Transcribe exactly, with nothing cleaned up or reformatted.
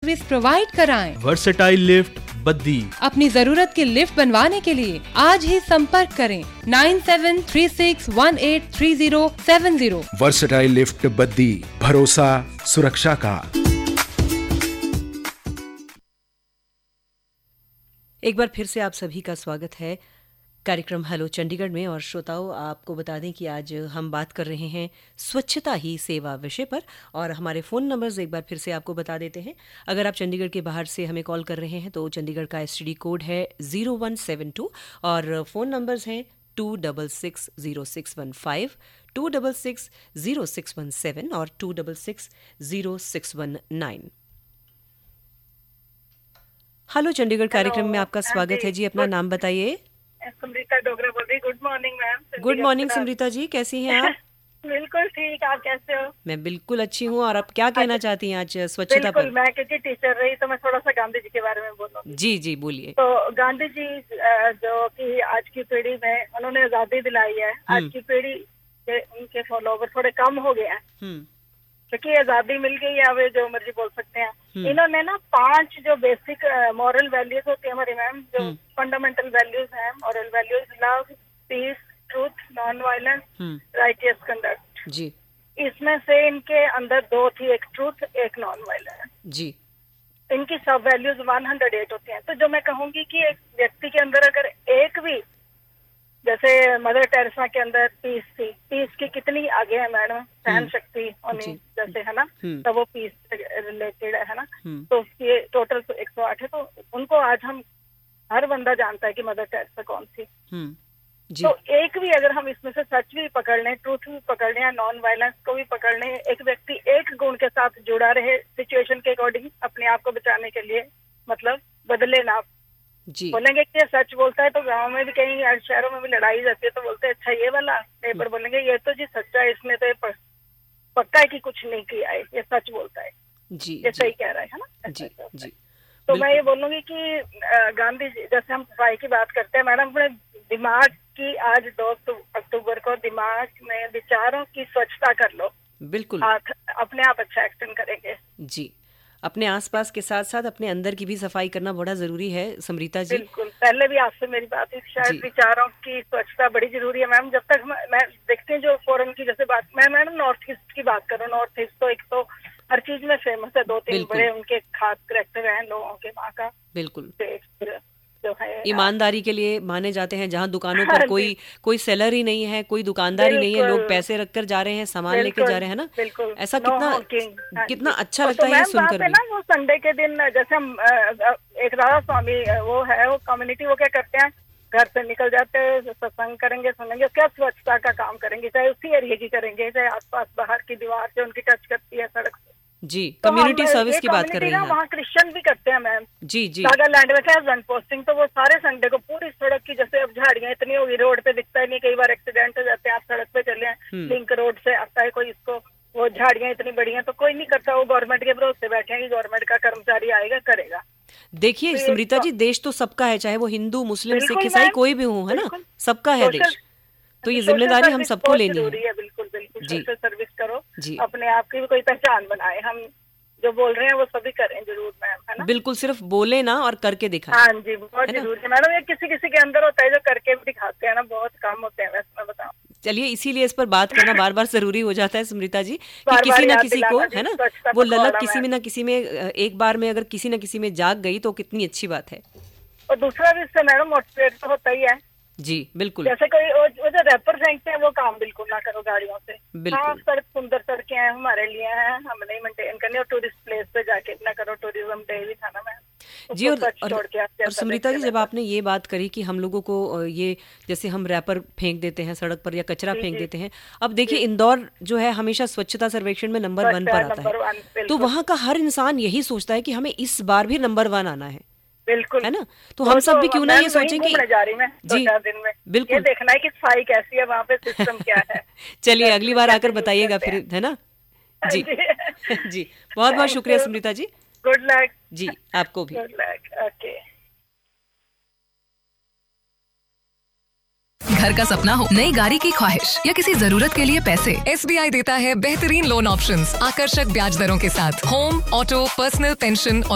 Service provide कराएं। Versatile lift Baddi. अपनी जरूरत की लिफ्ट बनवाने के लिए आज ही संपर्क करें nine seven three six one eight three zero seven zero. Versatile lift Baddi, भरोसा सुरक्षा का। एक बार फिर से आप सभी का स्वागत है कार्यक्रम हेलो चंडीगढ़ में। और श्रोताओं, आपको बता दें कि आज हम बात कर रहे हैं स्वच्छता ही सेवा विषय पर। और हमारे फ़ोन नंबर्स एक बार फिर से आपको बता देते हैं। अगर आप चंडीगढ़ के बाहर से हमें कॉल कर रहे हैं तो चंडीगढ़ का एसटीडी कोड है ज़ीरो वन सेवन टू और फ़ोन नंबर्स हैं to double six zero six one five, to double six zero six one seven और to double six zero six one nine. Hello Chandigarh कार्यक्रम में आपका स्वागत है जी। अपना नाम बताइए। समृता डोगरा बोल रही। Good morning ma'am. Good morning Samrita जी, कैसी हैं आप? बिल्कुल ठीक, आप कैसे हो? मैं बिल्कुल अच्छी हूँ। और आप क्या कहना चाहती हैं आज स्वच्छता पर? मैं क्योंकि टीचर रही तो मैं थोड़ा सा गांधी जी के बारे में बोलूँगी। जी जी बोलिए। तो गांधी जी जो कि आज की पीढ़ी में उन्होंने आजादी दिलाई है, आज की पीढ़ी के उनके फॉलोवर थोड़े कम हो गए हैं क्योंकि आजादी मिल गई है, वे जो मर्जी बोल सकते हैं। इन्होंने ना पांच जो बेसिक मॉरल वैल्यूज होती है हमारी मैम, जो फंडामेंटल वैल्यूज हैं, moral values, love, piece, truth, non violence, righteous conduct जी। इसमें से इनके अंदर दो थी, एक ट्रूथ एक नॉन वायलेंस जी। इनकी सब वैल्यूज एक सौ आठ होती हैं। तो जो मैं कहूंगी कि एक व्यक्ति के अंदर अगर एक भी, जैसे मदर टेरेसा के अंदर पीस थी, पीस की कितनी आगे है मैडम, सहन शक्ति होनी जैसे है ना, तो वो पीस से रिलेटेड है ना, तो उसकी टोटल तो एक सौ आठ है। तो उनको आज हम हर बंदा जानता है कि मदर टेरेसा कौन थी। जी। तो एक भी अगर हम इसमें से सच भी पकड़ लें, ट्रूथ भी पकड़ लें या नॉन वायलेंस को भी पकड़ लें, एक व्यक्ति एक गुण के साथ जुड़ा रहे सिचुएशन के अकॉर्डिंग अपने आप को बचाने के लिए, मतलब बदले ना। जी। बोलेंगे कि ये सच बोलता है तो गांव में भी कहीं शहरों में भी लड़ाई जाती है तो बोलते हैं अच्छा ये वाला, नेबर बोलेंगे ये तो जी सच्चा है, इसने तो ये पक्का है कि कुछ नहीं किया है, ये सच बोलता है। जी। ये सही कह रहा है ना। जी जी। तो मैं ये बोलूंगी कि गांधी जी, जैसे हम सफाई की बात करते हैं मैडम, अपने दिमाग की आज दो अक्टूबर को दिमाग में विचारों की स्वच्छता कर लो। बिल्कुल। अपने आप अच्छा एक्शन करेंगे। जी। अपने आसपास के साथ साथ अपने अंदर की भी सफाई करना बड़ा जरूरी है समृता जी। बिल्कुल। पहले भी आपसे मेरी बात हुई, शायद विचारों की स्वच्छता बड़ी जरूरी है मैम। जब तक मैं देखती हूँ जो फॉरेन की जैसे बात, मैं मैडम नॉर्थ ईस्ट की बात करूँ, नॉर्थ ईस्ट तो एक तो हर चीज में फेमस है, दो तीन बड़े उनके खास करेक्टर हैं लोगों के वहाँ का। बिल्कुल। जो है ईमानदारी के लिए माने जाते हैं, जहाँ दुकानों पर कोई कोई सेलर ही नहीं है, कोई दुकानदार ही नहीं है, लोग पैसे रखकर जा रहे हैं, सामान लेके जा रहे हैं ना। बिल्कुल। ऐसा कितना कितना अच्छा लगता है सुनकर भी। ना वो संडे के दिन जैसे हम एक राधा स्वामी वो है, वो कम्युनिटी, वो क्या करते हैं, घर से निकल जाते हैं, सत्संग करेंगे, सुनेंगे, क्या स्वच्छता का काम करेंगे, चाहे उसी एरिया की करेंगे, चाहे आसपास बाहर की दीवार से उनकी टच करती है सड़क से। जी। कम्युनिटी तो सर्विस की बात कर रही हैं। वहाँ क्रिश्चियन भी करते हैं मैम। जी जी। नागालैंड में क्या है पोस्टिंग, तो वो सारे संडे को पूरी सड़क की, जैसे अब झाड़ियाँ इतनी होगी रोड पे दिखता ही नहीं, कई बार एक्सीडेंट हो जाते हैं, आप सड़क पे चले लिंक रोड से आता है कोई, इसको वो झाड़ियाँ इतनी बड़ी हैं तो कोई नहीं करता, वो गवर्नमेंट के भरोसे बैठे हैं कि गवर्नमेंट का कर्मचारी आएगा करेगा। देखिए स्मृता जी, देश तो सबका है, चाहे वो हिंदू मुस्लिम सिख ईसाई कोई भी हो, है ना, सबका है देश। तो ये जिम्मेदारी हम सबको लेनी है। बिल्कुल बिल्कुल। सोशल सर्विस करो जी, अपने आप की भी कोई पहचान बनाए। हम जो बोल रहे हैं वो सभी करें जरूर मैम, है ना। बिल्कुल, सिर्फ बोले ना और करके दिखाएं। हाँ जी, बहुत जरूरी है मैडम। ये किसी किसी के अंदर होता है जो करके भी दिखाते हैं ना, बहुत कम होते हैं वैसे, मैं बताऊं। चलिए, इसीलिए इस पर बात करना बार बार जरूरी हो जाता है समृता जी, कि किसी न किसी को, है ना, वो ललक किसी में न किसी में एक बार में अगर किसी न किसी में जाग गई तो कितनी अच्छी बात है। और दूसरा भी इससे मैडम मोटिवेट तो होता ही है। जी बिल्कुल। जैसे कोई वो जो रैपर फेंकते हैं वो काम बिल्कुल ना करो गाड़ियों से। हाँ, सड़क सुंदर सड़कें हैं हमारे लिए हैं, हम नहीं मेंटेन करनी, और टूरिस्ट प्लेस पे जाके ना करो। टूरिज्म डे भी था ना मैम जी। और, और, और समृता जी, जब आपने ये बात करी कि हम लोगों को ये, जैसे हम रैपर फेंक देते हैं सड़क पर या कचरा फेंक देते हैं, अब देखिए इंदौर जो है हमेशा स्वच्छता सर्वेक्षण में नंबर वन पर आता है, तो वहाँ का हर इंसान यही सोचता है कि हमें इस बार भी नंबर वन आना है। बिल्कुल, है ना। तो हम सब भी क्यों ना ये सोचें कि जा रही मैं दो चार दिन में बिल्कुल ये देखना है कि सफाई कैसी है वहाँ पे, सिस्टम क्या है। चलिए अगली बार आकर बताइएगा फिर, है ना जी। जी, बहुत बहुत शुक्रिया स्मृता जी। गुड लक जी, आपको भी गुड लक। ओके। घर का सपना हो, नई गाड़ी की ख्वाहिश या किसी जरूरत के लिए पैसे, एसबीआई देता है बेहतरीन लोन ऑप्शंस, आकर्षक ब्याज दरों के साथ। होम, ऑटो, पर्सनल, पेंशन और